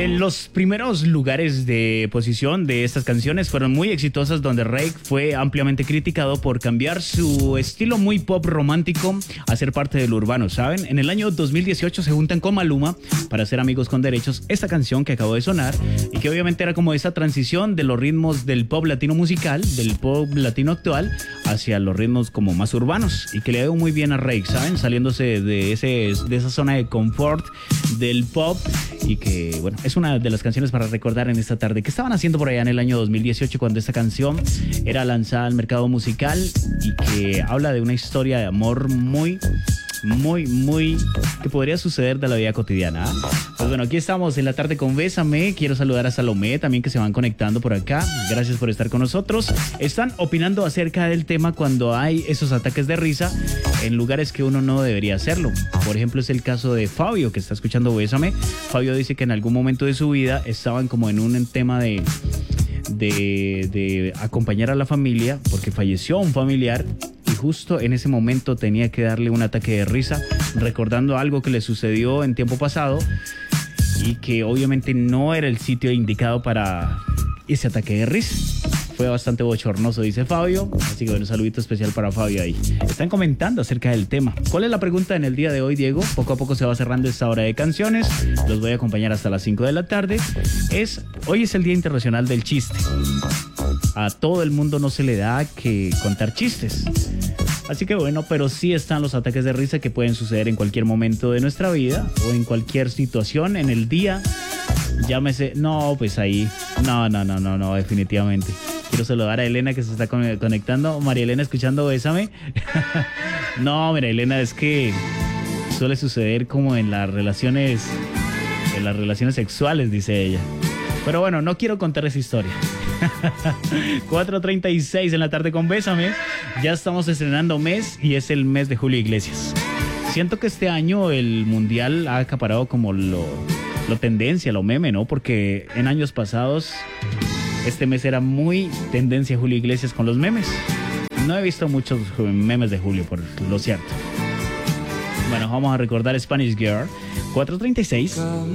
Los primeros lugares de posición de estas canciones fueron muy exitosas, donde Rake fue ampliamente criticado por cambiar su estilo muy pop romántico a ser parte del urbano, ¿saben? En el año 2018 se juntan con Maluma para ser amigos con derechos, esta canción que acabó de sonar y que obviamente era como esa transición de los ritmos del pop latino musical, del pop latino actual, hacia los ritmos como más urbanos, y que le ha ido muy bien a Rake, ¿saben? Saliéndose de esa zona de confort del pop, y que, bueno, es una de las canciones para recordar en esta tarde. ¿Qué estaban haciendo por allá en el año 2018 cuando esta canción era lanzada al mercado musical y que habla de una historia de amor muy que podría suceder de la vida cotidiana? Pues bueno, aquí estamos en la tarde con Bésame. Quiero saludar a Salomé también, que se van conectando por acá. Gracias por estar con nosotros. Están opinando acerca del tema cuando hay esos ataques de risa en lugares que uno no debería hacerlo. Por ejemplo, es el caso de Fabio, que está escuchando Bésame. Fabio dice que en algún momento de su vida estaban como en un tema de acompañar a la familia porque falleció un familiar, y justo en ese momento tenía que darle un ataque de risa recordando algo que le sucedió en tiempo pasado, y que obviamente no era el sitio indicado para ese ataque de risa. Fue bastante bochornoso, dice Fabio. Así que bueno, un saludito especial para Fabio ahí. Están comentando acerca del tema. ¿Cuál es la pregunta en el día de hoy, Diego? Poco a poco se va cerrando esta hora de canciones. Los voy a acompañar hasta las 5 de la tarde. Hoy es el Día Internacional del Chiste. A todo el mundo no se le da que contar chistes. Así que bueno, pero sí están los ataques de risa que pueden suceder en cualquier momento de nuestra vida o en cualquier situación en el día. Llámese, no, pues ahí, no, definitivamente. Quiero saludar a Elena, que se está conectando. María Elena, escuchando Bésame. No, mira, Elena, es que suele suceder como en las relaciones sexuales, dice ella. Pero bueno, no quiero contar esa historia. 4:36 en la tarde con Bésame. Ya estamos estrenando mes y es el mes de Julio Iglesias. Siento que este año el mundial ha acaparado como lo tendencia, lo meme, ¿no? Porque en años pasados este mes era muy tendencia Julio Iglesias con los memes. No he visto muchos memes de Julio, por lo cierto. Bueno, vamos a recordar Spanish Girl. 4:36.